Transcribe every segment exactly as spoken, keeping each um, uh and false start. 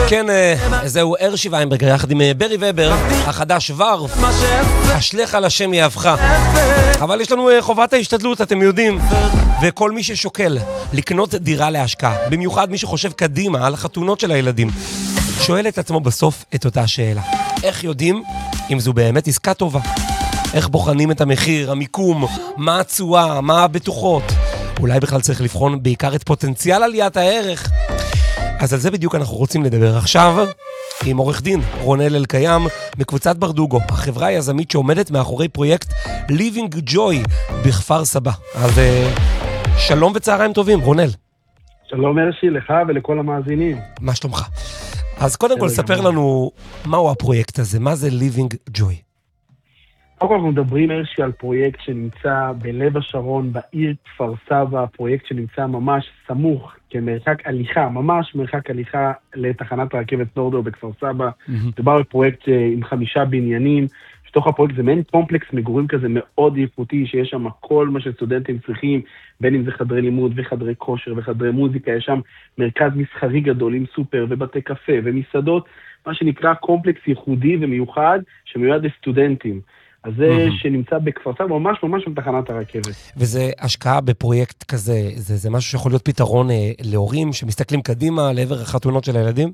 כן, זהו הרשי ויינברגר יחד עם ברי ובר, החדש ורף, אשלך על השם יאהבך. אבל יש לנו חובת ההשתדלות, אתם יודעים, וכל מי ששוקל לקנות דירה להשקעה, במיוחד מי שחושב קדימה על החתונות של הילדים, שואל את עצמו בסוף את אותה שאלה: איך יודעים אם זו באמת עסקה טובה? איך בוחנים את המחיר, המיקום, מה התשואה, מה הבטוחות? אולי בכלל צריך לבחון בעיקר את פוטנציאל עליית הערך. אז על זה בדיוק אנחנו רוצים לדבר עכשיו עם עורך דין רונל אלקיים מקבוצת ברדוגו, החברה היזמית שעומדת מאחורי פרויקט Living Joy בכפר סבא. אז שלום וצהריים טובים, רונל. שלום הרשי, לך ולכל המאזינים. מה שלומך? אז קודם כל ספר לנו מהו הפרויקט הזה, מה זה Living Joy? קודם כל אנחנו מדברים הרשי על פרויקט שנמצא בלב השרון, בעיר כפר סבא, פרויקט שנמצא ממש סמוך, כמרחק הליכה, ממש מרחק הליכה לתחנת הרכבת נורדאו בכפר סבא. מדובר בפרויקט עם חמישה בניינים, שתוך הפרויקט זה מעין קומפלקס מגורים כזה מאוד איכותי, שיש שם כל מה שסטודנטים צריכים, בין אם זה חדרי לימוד וחדרי כושר וחדרי מוזיקה, יש שם מרכז מסחרי גדול עם סופר ובתי קפה ומסעדות, מה שנקרא קומפלקס ייחודי ומיוחד שמיועד לסטודנטים. אז זה שנמצא בכפר סבא, ממש ממש בתחנת הרכבת. וזה השקעה בפרויקט כזה, זה, זה משהו שיכול להיות פתרון אה, להורים שמסתכלים קדימה לעבר החתונות של הילדים?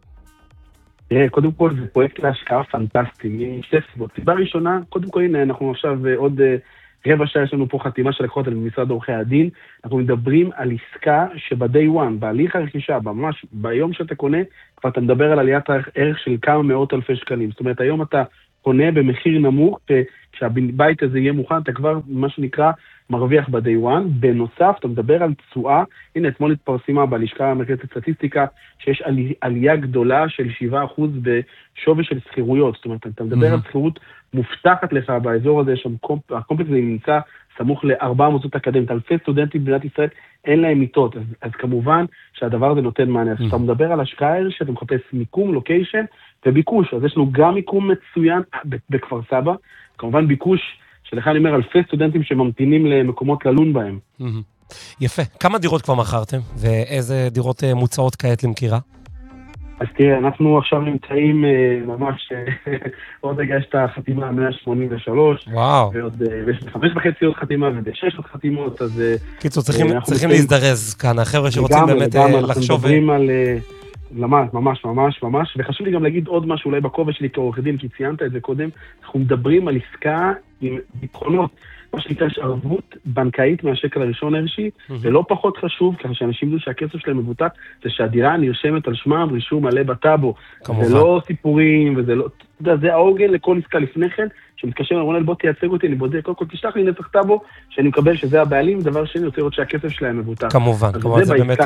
תראה, קודם כל זה פרויקט להשקעה פנטסטי, משתי סיבות. סיבה ראשונה, קודם כל הנה, אנחנו עכשיו עוד אה, רבע שעה יש לנו פה חתימה של לקוחות על משרד עורכי הדין, אנחנו מדברים על עסקה שב-day one, בהליך הרכישה, ממש ביום שאתה קונה, כבר אתה מדבר על עליית ערך של כמה מאות אלפי שקלים. זאת אומרת, היום אתה קונה במחיר נמוך, כשהבית הזה יהיה מוכן, אתה כבר, מה שנקרא, מרוויח ב-day one. בנוסף, אתה מדבר על תשואה, הנה, אתמול התפרסמה בלשכה המרכזית לסטטיסטיקה, שיש עלי, עלייה גדולה של שבעה אחוז בשווי של שכירויות. זאת אומרת, אתה מדבר mm-hmm. על שכירות מובטחת לך באזור הזה, שם קומפ... הקומפלקס הזה נמצא סמוך לארבע מוסדות אקדמיות, אלפי סטודנטים במדינת ישראל, אין להם מיטות, אז, אז כמובן שהדבר הזה נותן מענה. אז אתה מדבר על השקעה שאתה מחפש מיקום, לוקיישן וביקוש, אז יש לנו גם מיקום מצוין בכפר סבא, כמובן ביקוש שלך אני אומר אלפי סטודנטים שממתינים למקומות ללון בהם. יפה. כמה דירות כבר מכרתם ואיזה דירות מוצעות כעת למכירה? אז תראה, אנחנו עכשיו נמצאים ממש, עוד רגע יש את החתימה מאה שמונים ושלוש, וואו. ועוד יש חמש וחצי עוד חתימה ובשש עוד חתימות, אז... קיצור, צריכים להזדרז כאן, החבר'ה שרוצים באמת לחשוב... אנחנו מדברים על... ממש, ממש, ממש, ממש, וחשוב לי גם להגיד עוד משהו, אולי בכובע שלי כעורך דין, כי ציינת את זה קודם, אנחנו מדברים על עסקה עם ביטחונות, מה שנקרא יש ערבות בנקאית מהשקל הראשון הרשי, ולא פחות חשוב, ככה שאנשים ידעו שהכסף שלהם מבוטח, זה שהדירה נרשמת על שמם, רישום מלא בטאבו. זה לא סיפורים, וזה לא... אתה יודע, זה העוגן לכל עסקה לפני כן, שמתקשר לרונל, בוא תייצג אותי, אני בודק, קודם כל תשלח לי נצח טאבו, שאני מקבל שזה הבעלים, דבר שני, רוצה לראות שהכסף שלהם מבוטח. כמובן, כמובן, זה באמת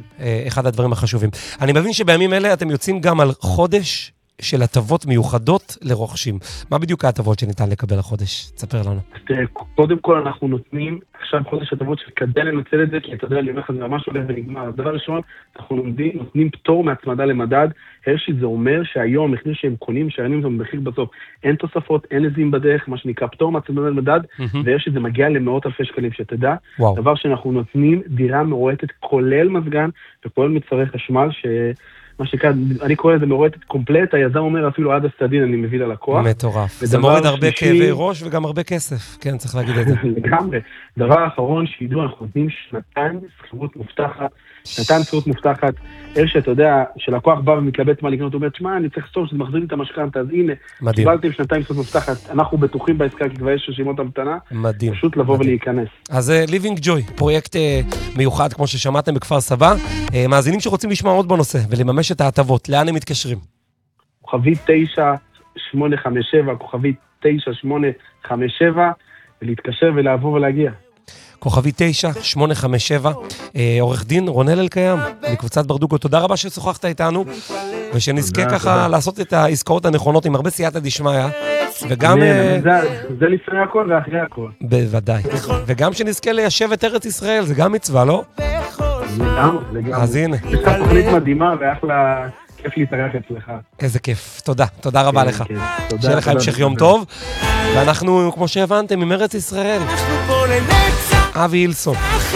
אחד הדברים החשובים. אני מבין שבימים אלה אתם יוצאים גם על חודש של הטבות מיוחדות לרוכשים. מה בדיוק ההטבות שניתן לקבל החודש? תספר לנו. קודם כל אנחנו נותנים עכשיו חודש הטבות שכדי לנצל את זה, כי אתה יודע, אני אומר לך, זה ממש הולך ונגמר. דבר ראשון, אנחנו נותנים, נותנים פטור מהצמדה למדד. הרשי זה אומר שהיום המחיר שהם קונים, שהימים זה מחיר בסוף, אין תוספות, אין עזים בדרך, מה שנקרא פטור מהצמדה למדד, והרשי זה מגיע למאות אלפי שקלים שתדע. דבר שאנחנו נותנים דירה מרועטת כולל מזגן וכולל מצרי חשמל ש... מה שקרה, אני קורא לזה מורטת קומפלט, היזם אומר אפילו עד הסטדין אני מביא ללקוח. מטורף. זה מורד הרבה כאבי ראש וגם הרבה כסף, כן, צריך להגיד את זה. לגמרי. דבר אחרון שידעו, אנחנו נותנים שנתיים שכירות מובטחת, שנתיים שכירות מובטחת, איך שאתה יודע, שלקוח בא ומתלבט מה לקנות, הוא אומר, תשמע, אני צריך לסתור שזה מחזיר לי את המשכנתא, אז הנה, קיבלתם שנתיים שכירות מובטחת, אנחנו בטוחים בעסקה, כי כבר יש רשימות המתנה, מדהים. פשוט לבוא ולהיכנס. אז Living Joy, פרויקט מיוחד, כמו ששמעתם בכפר סבא, מאזינים שרוצים לשמוע עוד בנושא ולממש את ההטבות, לאן הם מתקשרים? כוכבית תשע שמונה חמש שבע, כוכבית תשע שמונה חמש שבע, ולהתקשר ולעבור ולהגיע. כוכבית תשע שמונה חמש שבע, עורך דין רונל אלקיים, מקבוצת ברדוגו, תודה רבה ששוחחת איתנו, ושנזכה ככה לעשות את העסקאות הנכונות עם הרבה סייעתא דשמיא, וגם... זה לפני הכל ואחרי הכל. בוודאי. וגם שנזכה ליישב את ארץ ישראל, זה גם מצווה, לא? לגמרי, לגמרי. אז הנה. יש לך תוכנית מדהימה ואחלה, כיף להתארח אצלך. איזה כיף, תודה, תודה רבה לך. שיהיה לך המשך יום טוב, ואנחנו, כמו שהבנתם, עם ארץ ישראל. אבי אילסון.